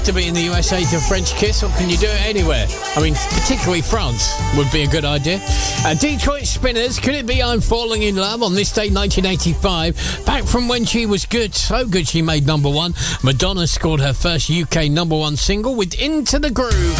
To be in the USA to French Kiss, or can you do it anywhere? I mean, particularly France would be a good idea. Detroit Spinners, could it be I'm Falling in Love on this day 1985? Back from when she was good, so good she made number one. Madonna scored her first UK number one single with Into the Groove.